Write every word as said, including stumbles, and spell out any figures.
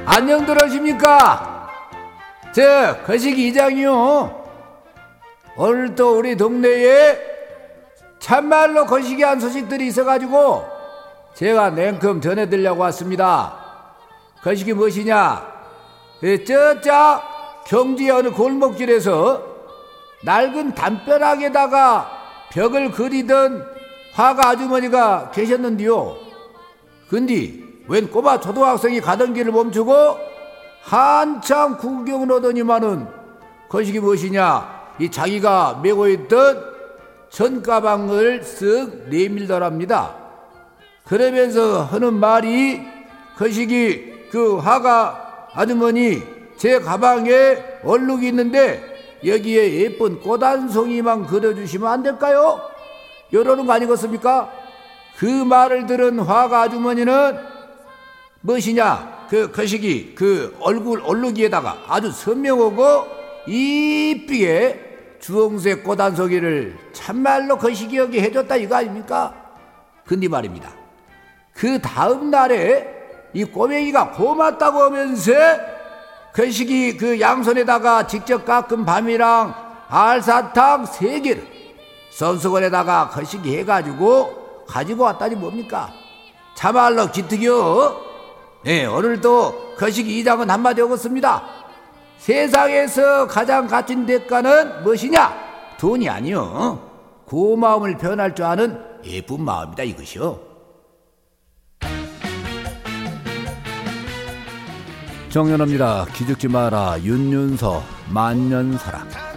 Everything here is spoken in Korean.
안녕들 하십니까? 저 거시기 이장이요. 오늘 또 우리 동네에 참말로 거시기한 소식들이 있어가지고 제가 냉큼 전해드리려고 왔습니다. 거시기 무엇이냐? 저짝 경주의 어느 골목길에서 낡은 담벼락에다가 벽을 그리던 화가 아주머니가 계셨는데요. 근데 웬 꼬마 초등학생이 가던 길을 멈추고 한참 구경을 하더니만은 거시기 무엇이냐? 이 자기가 메고 있던 전가방을 쓱 내밀더랍니다. 그러면서 하는 말이 거시기 그 화가 아주머니 제 가방에 얼룩이 있는데 여기에 예쁜 꽃 한 송이만 그려주시면 안 될까요? 이러는 거 아니겠습니까? 그 말을 들은 화가 아주머니는 무엇이냐? 그 거시기 그 얼굴 얼룩이에다가 아주 선명하고 이쁘게 주홍색 꽃 한 송이를 참말로 거시기 여기 해줬다 이거 아닙니까? 근데 말입니다. 그 다음 날에 이 꼬맹이가 고맙다고 하면서 거시기 그 양손에다가 직접 깎은 밤이랑 알사탕 세 개를 손수건에다가 거시기 해가지고 가지고 왔다니 뭡니까? 참말로 기특이요. 네, 오늘도 거시기 이장은 한마디 하겠습니다. 세상에서 가장 값진 대가는 무엇이냐? 돈이 아니요, 고마움을 표현할 줄 아는 예쁜 마음이다 이것이요. 정연합니다. 기죽지 마라. 윤윤서 만년사랑.